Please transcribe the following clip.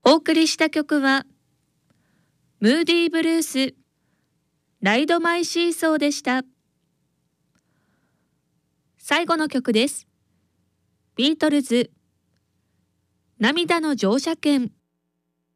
お送りした曲はムーディーブルースライドマイシーソーでした。最後の曲です。ビートルズ涙の乗車券。